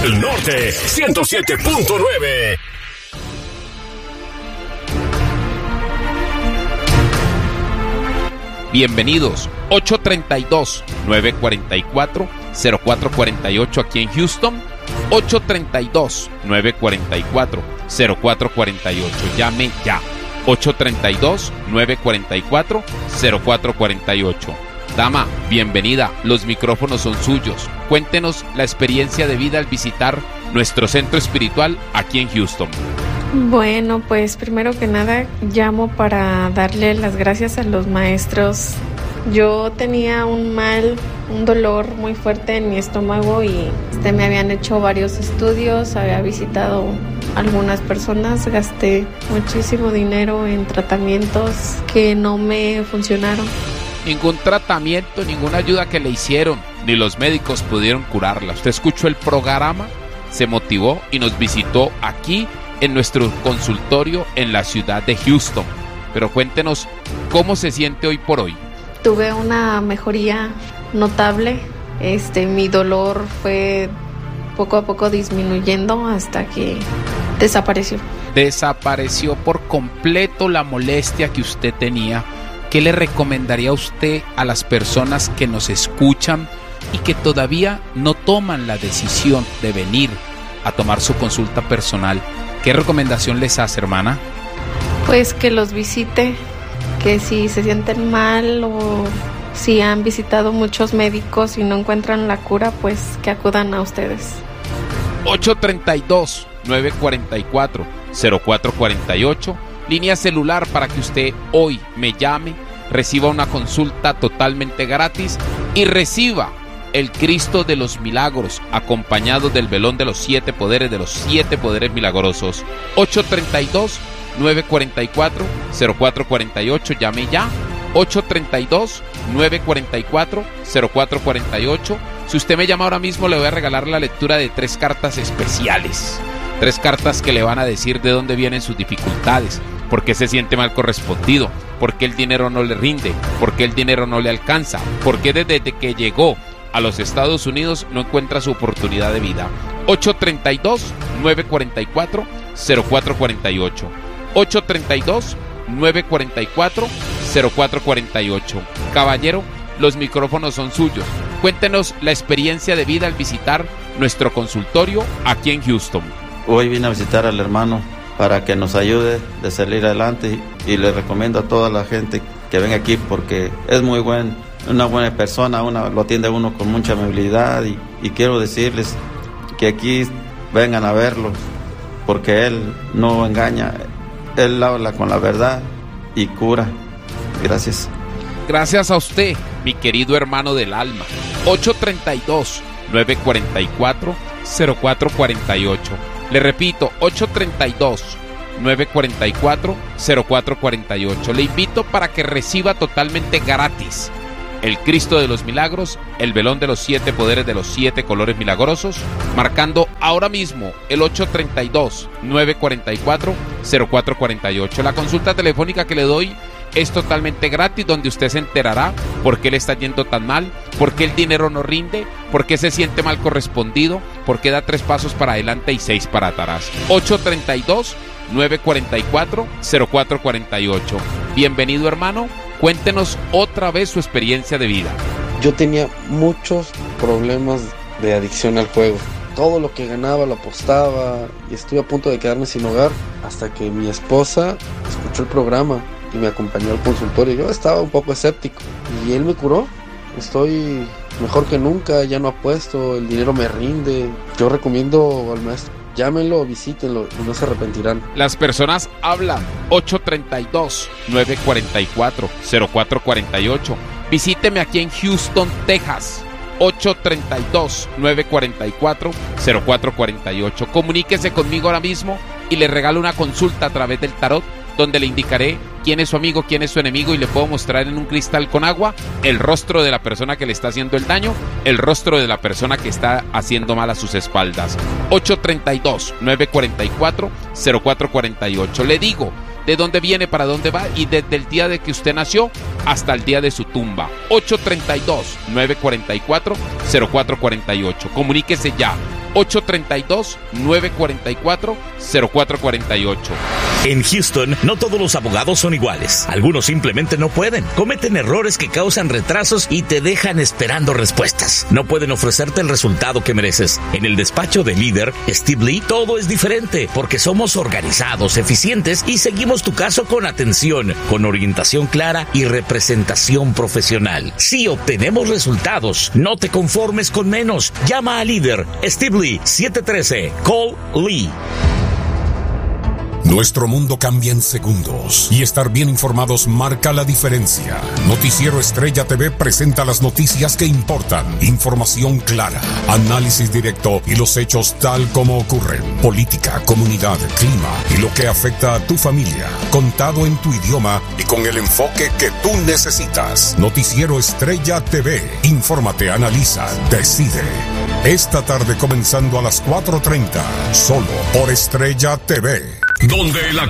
del Norte, 107.9. Bienvenidos, 832-944-0448 aquí en Houston, 832-944-0448, llame ya, 832-944-0448. Dama, bienvenida, los micrófonos son suyos, cuéntenos la experiencia de vida al visitar nuestro centro espiritual aquí en Houston. Bueno, pues primero que nada llamo para darle las gracias a los maestros. Yo tenía un dolor muy fuerte en mi estómago y me habían hecho varios estudios, había visitado algunas personas, gasté muchísimo dinero en tratamientos que no me funcionaron. Ningún tratamiento, ninguna ayuda que le hicieron, ni los médicos pudieron curarla. Usted escuchó el programa, se motivó y nos visitó aquí en nuestro consultorio en la ciudad de Houston. Pero cuéntenos, ¿cómo se siente hoy por hoy? Tuve una mejoría notable. Mi dolor fue poco a poco disminuyendo hasta que desapareció. Desapareció por completo la molestia que usted tenía. ¿Qué le recomendaría usted a las personas que nos escuchan y que todavía no toman la decisión de venir a tomar su consulta personal? ¿Qué recomendación les hace, hermana? Pues que los visite, que si se sienten mal o si han visitado muchos médicos y no encuentran la cura, pues que acudan a ustedes. 832-944-0448, línea celular para que usted hoy me llame, reciba una consulta totalmente gratis y reciba el Cristo de los Milagros, acompañado del velón de los 7 poderes, de los 7 poderes milagrosos. 832-944-0448, llame ya. 832-944-0448. Si usted me llama ahora mismo, le voy a regalar la lectura de 3 cartas especiales. 3 cartas que le van a decir de dónde vienen sus dificultades, por qué se siente mal correspondido, por qué el dinero no le rinde, por qué el dinero no le alcanza, por qué desde que llegó a los Estados Unidos no encuentra su oportunidad de vida. 832-944-0448. 832-944-0448. Caballero, los micrófonos son suyos. Cuéntenos la experiencia de vida al visitar nuestro consultorio aquí en Houston. Hoy vine a visitar al hermano para que nos ayude de salir adelante y le recomiendo a toda la gente que venga aquí porque es muy una buena persona, lo atiende a uno con mucha amabilidad y quiero decirles que aquí vengan a verlo porque él no engaña, él habla con la verdad y cura. Gracias. Gracias a usted, mi querido hermano del alma. 832-944-0448. Le repito, 832-944-0448. Le invito para que reciba totalmente gratis el Cristo de los Milagros, el velón de los 7 poderes de los 7 colores milagrosos, marcando ahora mismo el 832-944-0448. La consulta telefónica que le doy es totalmente gratis, donde usted se enterará por qué le está yendo tan mal, por qué el dinero no rinde, por qué se siente mal correspondido, por qué da 3 pasos para adelante y 6 para atrás. 832-944-0448. Bienvenido, hermano. Cuéntenos otra vez su experiencia de vida. Yo tenía muchos problemas de adicción al juego. Todo lo que ganaba lo apostaba y estuve a punto de quedarme sin hogar hasta que mi esposa escuchó el programa y me acompañó al consultorio. Yo estaba un poco escéptico y él me curó. Estoy mejor que nunca, ya no apuesto, el dinero me rinde. Yo recomiendo al maestro. Llámenlo, visítenlo y no se arrepentirán. Las personas hablan. 832-944-0448. Visíteme aquí en Houston, Texas. 832-944-0448. Comuníquese conmigo ahora mismo y le regalo una consulta a través del tarot, donde le indicaré quién es su amigo, quién es su enemigo, y le puedo mostrar en un cristal con agua el rostro de la persona que le está haciendo el daño, el rostro de la persona que está haciendo mal a sus espaldas. 832-944-0448. Le digo de dónde viene, para dónde va, y desde el día de que usted nació hasta el día de su tumba. 832-944-0448. Comuníquese ya. 832-944-0448. En Houston, no todos los abogados son iguales. Algunos simplemente no pueden. Cometen errores que causan retrasos y te dejan esperando respuestas. No pueden ofrecerte el resultado que mereces. En el despacho de líder, Steve Lee, todo es diferente porque somos organizados, eficientes y seguimos tu caso con atención, con orientación clara y representación profesional. Si obtenemos resultados, no te conformes con menos. Llama a líder, Steve Lee, 713, Call Lee. Nuestro mundo cambia en segundos y estar bien informados marca la diferencia. Noticiero Estrella TV presenta las noticias que importan, información clara, análisis directo y los hechos tal como ocurren. Política, comunidad, clima y lo que afecta a tu familia, contado en tu idioma y con el enfoque que tú necesitas. Noticiero Estrella TV, infórmate, analiza, decide. Esta tarde comenzando a las 4:30, solo por Estrella TV. Donde la